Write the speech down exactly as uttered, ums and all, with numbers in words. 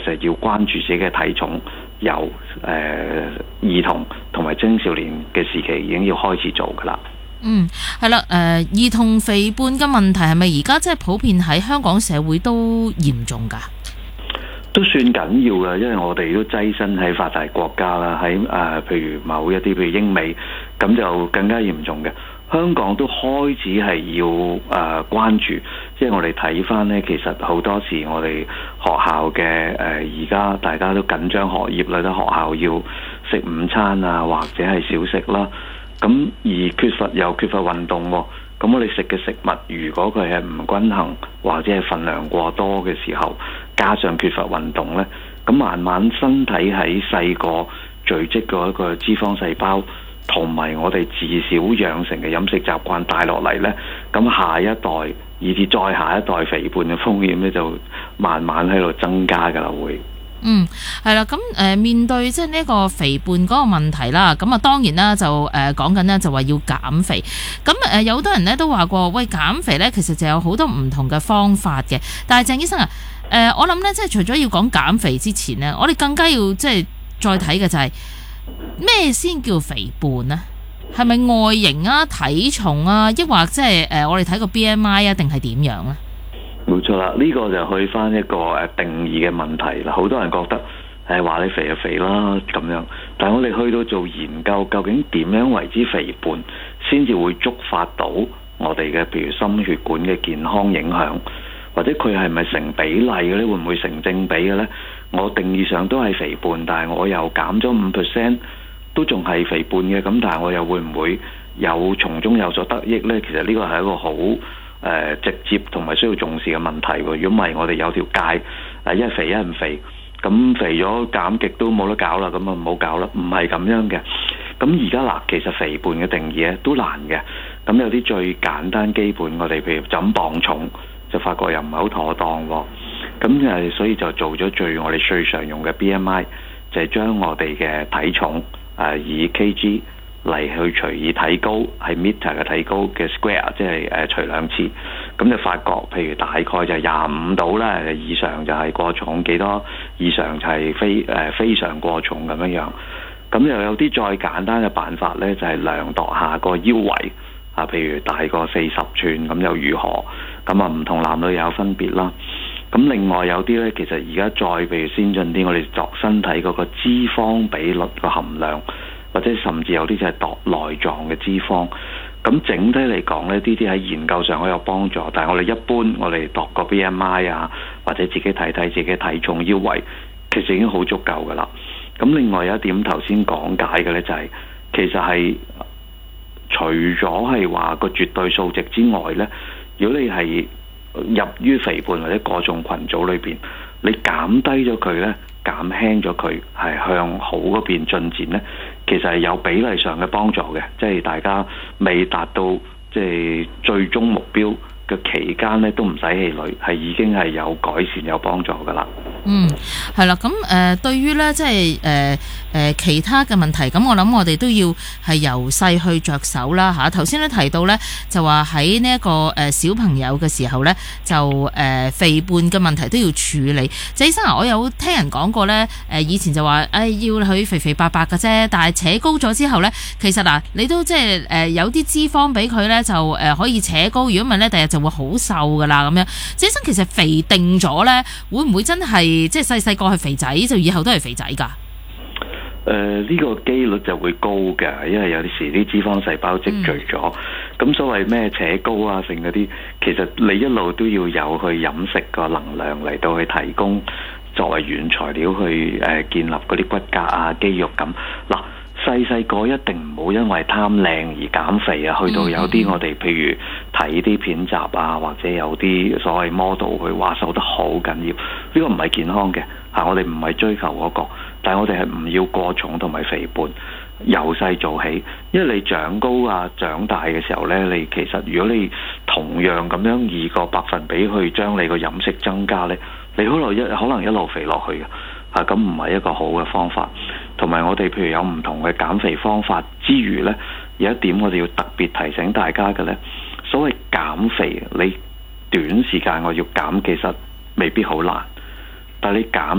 實要關注自己嘅體重，由誒、呃、兒童同埋青少年嘅時期已經要開始做㗎啦。 嗯，係啦，誒、呃，兒童肥胖嘅問題係咪而家即係普遍喺香港社會都嚴重㗎？ 都算緊要嘅，因為我哋都躋身喺發達國家啦，喺誒、呃、譬如某一啲譬如英美，咁就更加嚴重嘅。香港都開始係要誒、呃、關注，即係我哋睇翻呢，其實好多時我哋學校嘅誒而家大家都緊張學業啦，都學校要食午餐啊，或者係小食啦，咁而缺乏又缺乏運動喎。咁我哋食嘅食物，如果佢係唔均衡或者係份量過多嘅時候，加上缺乏運動呢，咁慢慢身體喺細個聚積嗰一個脂肪細胞，同埋我哋自小養成嘅飲食習慣帶落嚟呢，咁下一代以至再下一代肥胖嘅風險呢，就慢慢喺度增加㗎啦，會。 嗯，係啦，咁誒、呃、面對即係呢個肥胖嗰個問題啦，咁啊當然啦就誒講緊呢就話要減肥，咁誒、呃、有好多人呢都話過，喂減肥呢其實就有好多唔同嘅方法嘅，但係鄭醫生啊，誒、呃、我諗呢即係除咗要講減肥之前呢，我哋更加要即係再睇嘅就係咩先叫肥胖呢？係咪外形啊、體重啊，抑或即係誒我哋睇個 B M I 啊，定係點樣呢？ 冇錯啦，呢、這個就去翻一個誒定義嘅問題啦。好多人覺得誒話你肥就肥啦咁樣，但係我哋去到做研究，究竟點樣為之肥胖，先至會觸發到我哋嘅譬如心血管嘅健康影響，或者佢係咪成比例嘅咧？會唔會成正比嘅咧？我定義上都係肥胖，但係我又減咗五 percent，都仲係肥胖嘅。咁但係我又會唔會有從中有所得益咧？其實呢個係一個好誒、呃、直接同埋需要重視嘅問題喎。如果唔係，我哋有條界，誒一係肥一係唔肥，咁肥咗減極都冇得搞啦，咁啊唔好搞啦，唔係咁樣嘅。咁而家嗱，其實肥胖嘅定義咧都難嘅。咁有啲最簡單基本，我哋譬如怎磅重，就發覺又唔係好妥當喎。咁誒，所以就做咗最我哋最常用嘅 B M I，就係將我哋嘅體重誒、呃、以 kg。嚟去除以體高係 meter 嘅體高嘅 square， 即係誒除兩次，咁就發覺譬如大概就係廿五度啦，以上就係過重，幾多以上就係非誒、呃、非常過重咁樣樣。咁又有啲再簡單嘅辦法呢，就係、是、量度下個腰圍啊，譬如大過四十寸咁又如何？咁啊唔同男女有分別啦。咁另外有啲呢，其實而家再譬如先進啲，我哋度身體嗰個脂肪比率個含量。或者甚至有啲就係度內臟嘅脂肪，咁整體嚟講呢，呢啲喺研究上好有幫助。但係我哋一般我哋度個 B M I 啊，或者自己睇睇自己體重腰圍，其實已經好足夠噶啦。咁另外有一點頭先講解嘅呢，就係、是、其實係除咗係話個絕對數值之外呢，如果你係入於肥胖或者過重群組裏邊，你減低咗佢呢，減輕咗佢係向好嗰邊進展呢，其實係有比例上嘅幫助嘅，即係大家未達到即係最終目標嘅期間呢，都唔使氣餒，係已經係有改善有幫助噶啦。 嗯，係啦，咁誒、呃，對於咧，即係誒誒其他嘅問題，咁我諗我哋都要係由細去着手啦吓。頭先咧提到咧，就話喺呢一個誒、呃、小朋友嘅時候咧，就誒、呃、肥胖嘅問題都要處理。鄭醫生啊，我有聽人講過咧，誒、呃、以前就話誒、哎、要佢肥肥白白嘅啫，但係扯高咗之後咧，其實嗱、呃，你都即係誒有啲脂肪俾佢咧，就誒、呃、可以扯高。如果唔係咧，第日就會好瘦噶啦咁樣。鄭醫生，其實肥定咗咧，會唔會真係？即係細細個係肥仔，就以後都係肥仔噶。誒、 呃，呢、這個機率就會高嘅，因為有啲時啲脂肪細胞積聚咗。咁、嗯、所謂咩扯高啊，剩嗰啲，其實你一路都要有去飲食個能量嚟到去提供作為原材料去誒、呃、建立嗰啲骨骼啊、肌肉咁。嗱，細細個一定唔好因為貪靚而減肥啊，去到有啲我哋譬如睇啲片集啊，或者有啲所謂 model 佢話瘦得好緊要，呢、這個唔係健康嘅嚇，我哋唔係追求嗰、那個，但係我哋係唔要過重同埋肥胖，由細做起，因為你長高啊、長大嘅時候呢，你其實如果你同樣咁樣以個百分比去將你個飲食增加呢，你可能一可能一路肥落去嘅。啊，咁唔係一個好嘅方法，同埋我哋譬如有唔同嘅減肥方法之餘呢，有一點我哋要特別提醒大家嘅呢，所謂減肥，你短時間我要減，其實未必好難，但係你減